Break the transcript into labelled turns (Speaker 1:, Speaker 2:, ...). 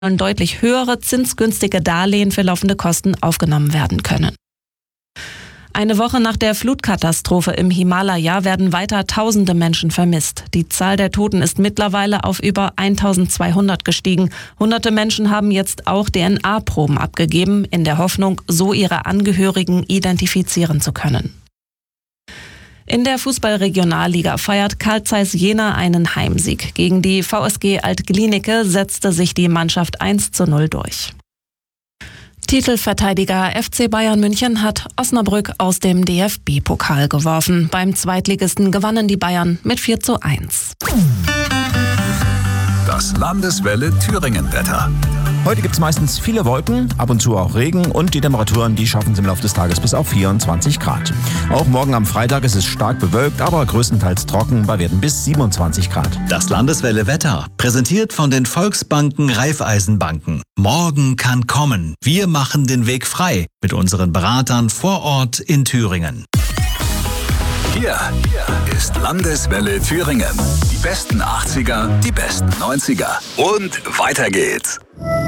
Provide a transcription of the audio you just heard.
Speaker 1: sollen deutlich höhere zinsgünstige Darlehen für laufende Kosten aufgenommen werden können. Eine Woche nach der Flutkatastrophe im Himalaya werden weiter tausende Menschen vermisst. Die Zahl der Toten ist mittlerweile auf über 1200 gestiegen. Hunderte Menschen haben jetzt auch DNA-Proben abgegeben, in der Hoffnung, so ihre Angehörigen identifizieren zu können. In der Fußball-Regionalliga feiert Carl Zeiss Jena einen Heimsieg. Gegen die VSG Alt-Glienicke setzte sich die Mannschaft 1:0 durch. Titelverteidiger FC Bayern München hat Osnabrück aus dem DFB-Pokal geworfen. Beim Zweitligisten gewannen die Bayern mit 4:1.
Speaker 2: Das Landeswelle Thüringen-Wetter.
Speaker 3: Heute gibt es meistens viele Wolken, ab und zu auch Regen und die Temperaturen, die schaffen es im Laufe des Tages bis auf 24 Grad. Auch morgen am Freitag ist es stark bewölkt, aber größtenteils trocken bei Werten bis 27 Grad.
Speaker 4: Das Landeswelle Wetter, präsentiert von den Volksbanken Raiffeisenbanken. Morgen kann kommen. Wir machen den Weg frei mit unseren Beratern vor Ort in Thüringen.
Speaker 2: Hier ist Landeswelle Thüringen. Die besten 80er, die besten 90er. Und weiter geht's.